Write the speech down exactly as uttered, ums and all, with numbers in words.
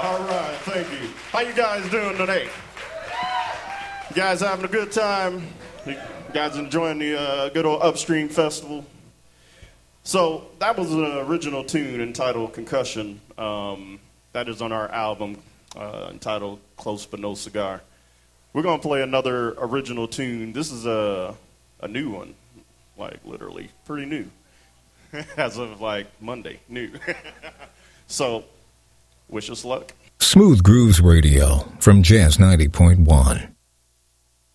All right, thank you. How you guys doing today? You guys having a good time? You guys enjoying the uh, good old Upstream Festival? So that was an original tune entitled Concussion. Um, that is on our album uh, entitled Close But No Cigar. We're going to play another original tune. This is a, a new one, like literally pretty new. As of like Monday, new. So, wish us luck. Smooth Grooves Radio from Jazz ninety point one.